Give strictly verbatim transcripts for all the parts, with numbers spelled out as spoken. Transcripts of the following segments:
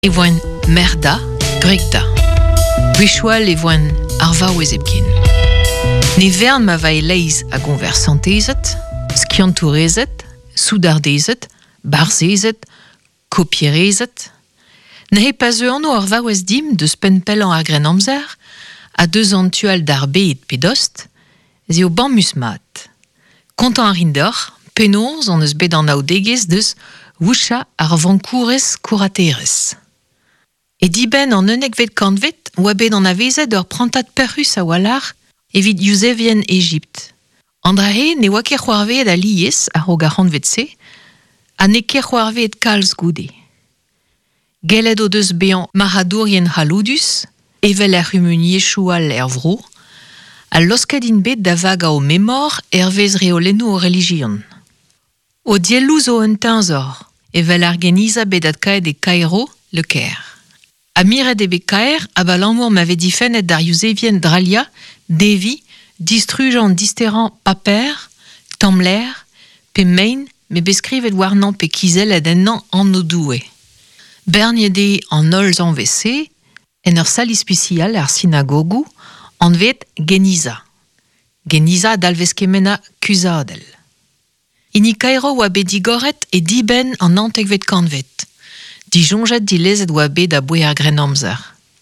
E voen merda, grekta. Ritual e voen arva oezebkin. Ne vern ma va e leiz a gonver santezet, skiantourezet, soudardezet, barzezet, kopierezet. Ne he pas eo anno ar va oez dim deus penpellan ar gren amzer, a deus an tual d'ar bet pedost, zi o ban musmat. Kontant ar indor, penoz an eus bet an aodegez deus woucha ar vankourez kouraterez. E diben an unnek vet kantvet, oa bet an avezet ur prantat perrus a walar evit Yousevien Egypt. Andrahe ne oa ket c'hoarvet a liez ar o garant vet se, a ne ket c'hoarvet kalz goude. Geled o deus bean maradourien haloudus, evel er humuniechoual er vro, a losket in bet da vaga o memor ervez reolenno o religion. O dielouz o un tenzor, evel ar geniza bet ad kaet e Cairo, le Caire. A miret ebe kaer, a balanmour m'avait difennet d'ar Yousevien dralia, devi, distrujan disteran paper, tamler, pe mein, me beskrivet warnan pe kizel edennan an o doue. Berniede an olz an vese, en ur sal ispicial ar synagogu, an vet geniza. Geniza dalveskemena kuzadel. Ini Cairo oa bet digoret e diben an antek vet kantvet. Dijonjet dilezet oa bet da boe ar gren amzer.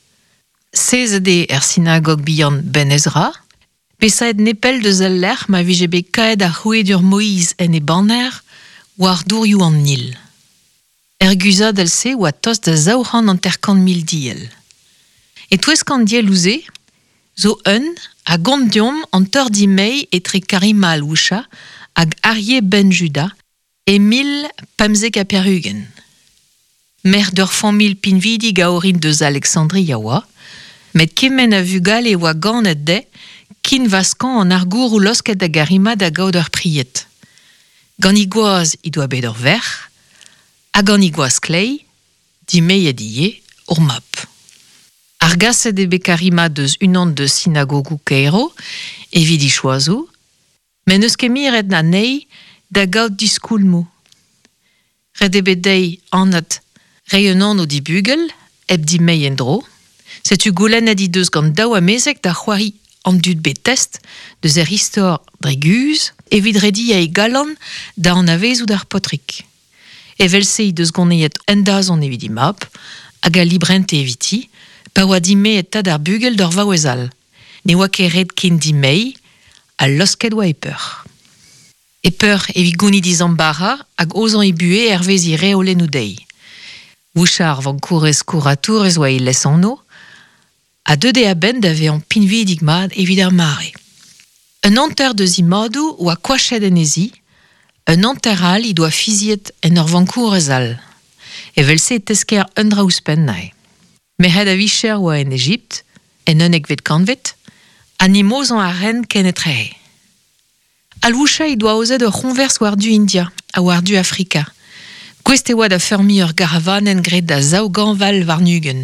Sezede er synagog bihan Ben Ezra, pesaet nepel de zeller ma vije bet kaet ar c'houedur Moïse en e banner war dourioù an Nil. Er guzad el se oa tos da zaouran an terkant mil diel. Et toueskan diel ouze, zo un a gondiom an teur di mei etre karima al woucha hag Arie ben Juda e mil pamzek a perhugen. Mer d'ur famil pinvidi gaorin deus Alexandria oa, met kemen a vugal e oa ganet de, kin vaskan an argour ou losket da garima da gaud ur priet. Gant igwaz i doa bet ur ver, a gant igwaz klei, di mei e die, ur map. Ar gaset e be karima deus unan de synagogu Cairo, evit i choazou, men eus ket miret na nei da gaud diskoulmou. Red e bet dei anat reionan o di bugel, eb di mei en dro, setu goulennet i deus gant daou a mezek da c'hoari an dud bet test deus er istor dreguz, evit redi a e galan da an avezou d'ar potrik. Evel se i deus goneiet endaz an evit i map, hag a librent eviti, pa oa di mei et tad ar bugel d'ur vaouezal. Ne oa ket red ken di mei, a losket oa e peur. E peur evit gouni di zambara hag ozan e bue ervez i reolen ou dei. Wouchar vankourez kouratourez oa e les an o, a deude a ben da vean pinvidig mad evit ar mare. Un anter deus i madou oa kwachet en ezi, un anter al i doa fiziet en ur vankourez al. Evel se tesker un draouspen nae. Mehed a vicher oa en Egypt, en unnek vet kantvet, animoz an a ren ken etre. Al woucha i doa ozet ur c'honvers war du India, a war du Afrika. Gweste oa da fermi ur garavanen gret da zaouganval varnugen.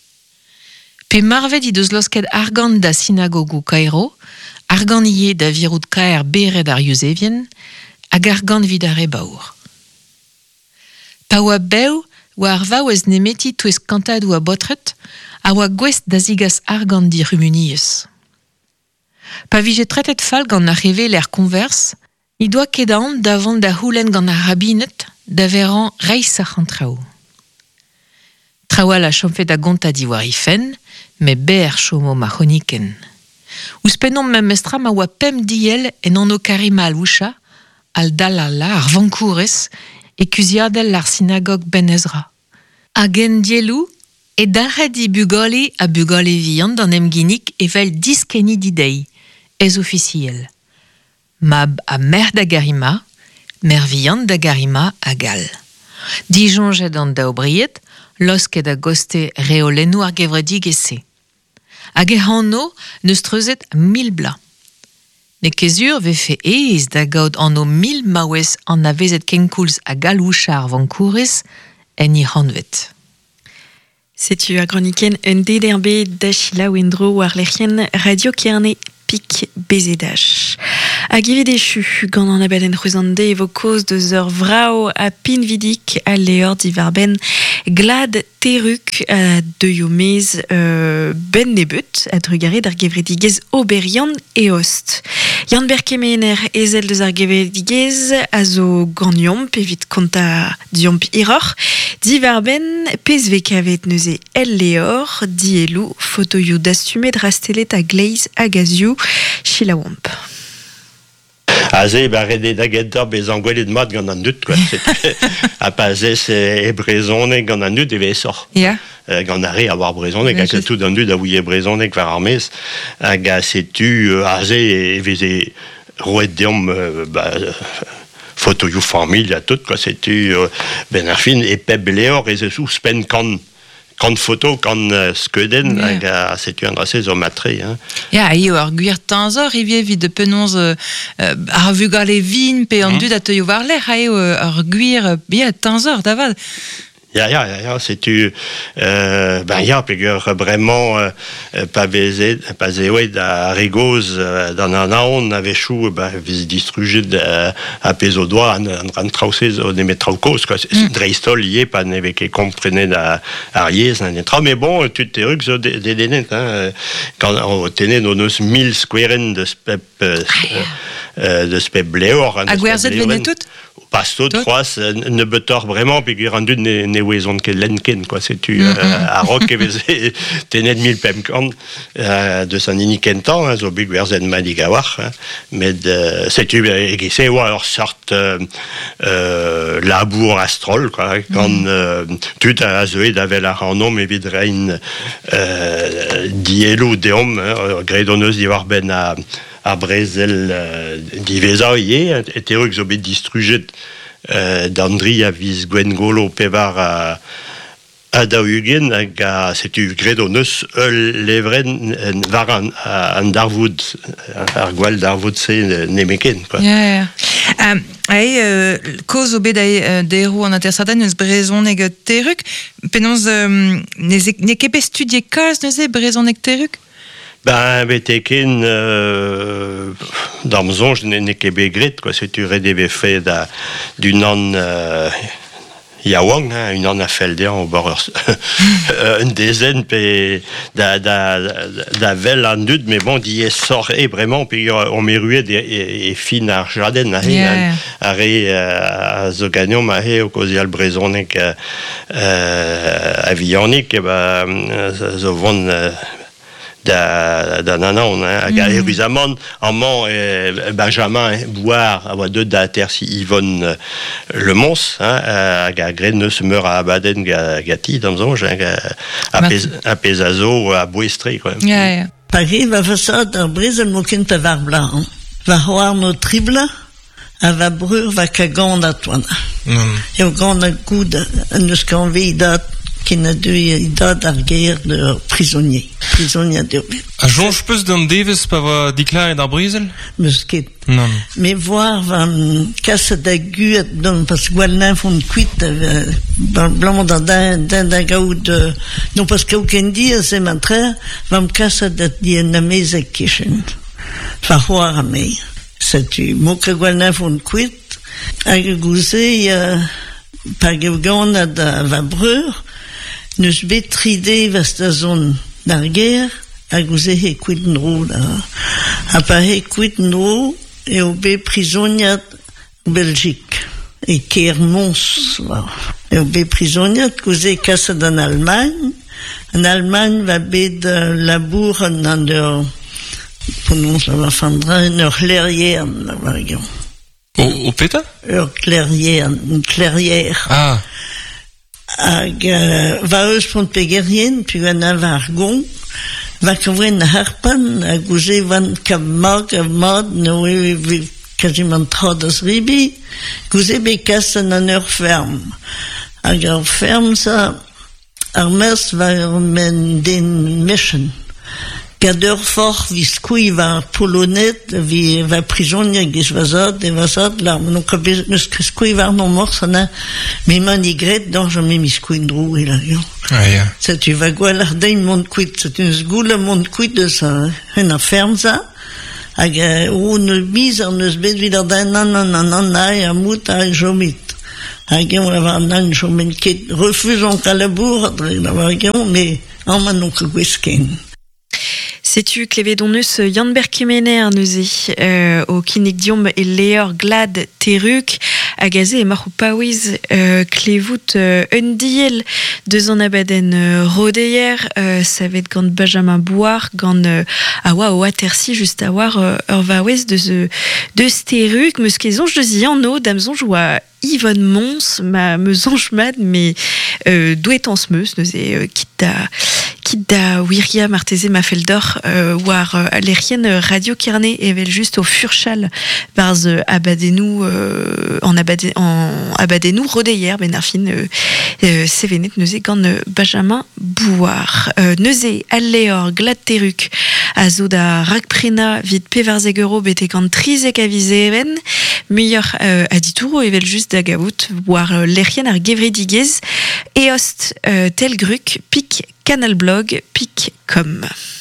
Pe marvet i deus losket argant da synagogu Cairo, argant ie da virout kaer beret ar Yousevien, hag argant vid ar ebaour. Pa oa bew, oa ar vaouez nemeti touez kantad oa botret, a oa gwest da zigas argant di rumuniez. Pa vije tretet fal gant ar reve l'er konvers, i doa kedan davant da houlen gant ar rabinet da veran reisach an trao. Traoa la chomfet a gonta di war ifen, me ber chomo ma choniken. Ouspenon mem mestra ma oa pem diel en an o karima al woucha, al dalala ar vankourez e kuziadel ar synagog Ben Ezra. Hag en dielou, e dalret di bugole a bugole vihan d'an emginik evel diskeni di dei, ez officiel. Mab a mer da garima, mer vihan da garima a gal. Dijonjet an da obriet, losket a goste reolenno ar gevredig ese. Hag e hanno neus treuzet mil bla. Ne kezur ve fe eiz da gaud anno mil maouez an avezet kenkoulz a gal wouchar vankourez en i hanvet. Setu a groniken un dederbe d'achila wendro war lec'hien radio kerne pik bezedach. A givedéchu, gant an abel en c'huzande vo koz deus ur vrao a pinvidik a leor divarben glad teruk a deuio mez euh, ben nebut a drugare d'ar gevredigez oberian e ost. Yann berkemener ezel deus ar gevredigez a zo ganniomp evit konta diomp iror divarben pezve kavet neuze el leor di elou fotoioù d'astumet rastelet a gleiz a gazioù chilawomp. Aze, ba rede da gedder bez an gwelet mat gant an dut, quoi. A pazez e brezonek gant an dut e vezor. Ya. Uh, gant are a war brezonek, hag a tout an dut a ouie brezonek war ar mez, hag a setu uh, aze e veze roet deom uh, ba, fotoioù familh a tout, quoi. Setu uh, ben ar fin e pep leor e ze sou spen kan Quand photo, quand uh, skeden, yeah. hag a setu an drase zo matre. Hein. Ja, eo ar gwir tanzor, e vie vid de penonz uh, ar vugal e vin, pe an mm. dud a teuio war ler, ha eo ar gwir, uh, ya, tanzor, davad. Ja, ja, ja, ja, setu, euh, ben ya, pegur bremañ euh, pa vezet, pa zeouet a regoz euh, dan an aon a vechou, ben, vez distrujet euh, a pez o doa an, an, an traousez o nemet traokoz, quoi. Mm. Dreistol ie, pa neve ket komprenet a, ar yez, nan etra, mais bon, tut teruk zo de, de denet, hein, quand o tenet o neus mil skoueren de spep, euh, ah, yeah. euh, de spep bleor. A gwerzet venet tout? Pasto, troas, ne betor vraiment, pegur an dud ne, ne wezon ket lenken, quoi, setu, mm-hmm. euh, a rok e veze tenet mil pemkan, euh, de san ini kentan, hein, zo bet gwerzen madig a war, hein, med, euh, setu, egese, oa, ur sort euh, euh, labour astrol, quoi, quand mm-hmm. euh, tut a zoe d'avel ar an om evit rein euh, dielo deom, hein, gredoneus di war ben a a brezel uh, diveza ie, et teruk zo bet distrujet uh, d'Andri a viz Gwen Golo pevar a, a daougen hag a setu gredoneus eul levren var an, an darvoud, ar gwall darvoud se nemeken, quoi. Ja, ja. Um, Ae, uh, koz o bet uh, derou an intersaden eus brezonek teruk, penonz um, ne, ne kepe studie kalz neuze brezonek teruk? Ben, beteken, euh, d'amzonj ne ket begret, quoi, setu redeve fe da, d'un an euh, yaouang, hein, un an a felder au bord un dezen pe da, da, da vel an dud, mais bon, di sort e vraiment, pe on meruet e, e fin ar jaden, a he, yeah. a re a zo gagnom a he o kozi al brezonek uh, a vianik, e ba zo von uh, da, da nanan, hein, hag a mm. eruzamant, amant e Benjamin eh, Bouard, a oa deud da tersi Yvonne euh, Le Mons, hein, hag a gred neus meur a abaden ga, gati, damzonj, hag a, a, pez, a pez a zo a bouestre, quoi. Ja, ja. Pagi va fasad ar brezel moken pa var blan, va hoar no tribla, a va brur va ka gant a toana. Mm. Eo gant a goud an eus kan vei dat, ken a deuet i dad ar ger de prisonnier. Prisonnier de... A jonge peus d'an devez pa va diklaret ar brezel? Meus ket. Non. Me voir va kaset da guet don, pas gwal nan font kuit, blamant da den da gaout, non pas kaou ken di, a se matre, va m kaset da di en amez a kishen. Va hoar a me. Setu, mo ka gwal nan font kuit, hag a gouze, pa geo gant da va breur, neus bet tride vast a zon d'ar ger, a gouze he kuit nro da. A pa he kuit nro, e o bet prisoniat Belgique. E ker mons, va. E o bet prisoniat gouze kaset an Allemagne. An Allemagne va bet uh, labour an an ur, ponons la va fandra, an ur lerrier, la va gant. O, o peta? Ur clairier, an clairier. Ah. Hag uh, va eus pont pegerien, pi an a va ar gont, va kavren harpan, a gouze van kab mag, a mad, no e vi kaziman trad as ribi, gouze be kasen an ur ferm. Hag ur ferm sa, ar mes va ur men den mechen. Gadeur fort vi skouy va polonet, vi va prisonnier giz vazad, e vazad, la, non kabez, neus skouy va non mors, ana, me man igret, dan jam me mi skouy ndrou, e la, yo. Ah, ya. Ça, tu vas gwell ar dein mont kuit, c'est une zgoula mont kuit de sa, en a ferm za, hag o ne miz an eus bet vid ar den nan nan nan nan ai a mout a jomit. Hag eo la var nan jomen ket refuzon kalabour, la var eo, mais an man non ket gwesken. Sais-tu klevedon eus Jan Berkemener neuze euh, au kinig diom e leor glad teruk hag aze e marc'ho paouiz euh, klevout euh, un diel deus an abadenn euh, rodeier euh, savet gant Benjamin Bouar gant euh, a oa o atersi just a war euh, ur vaouez deus, euh, deus teruk meus kezonj deus yanno damzonj oa Yvonne Mons ma meus anjmad mais euh, douetans meus neuze euh, kit da kit da wiria marteze ma feldor euh, war euh, lerien radio kirne evel just au furchal barz euh, abadenou euh, en abade en abadenou rodeier ben ar fin euh, euh, sevenet neuze gant euh, Benjamin Bouar euh, neuze alleor glad teruk a zo da rakprena vid pevarzeg euro bete gant trizek avize ben meilleur euh, a ditouro evel just da gavout war euh, lerien ar gevredigez e ost euh, tel gruk pik canal blog pic point com.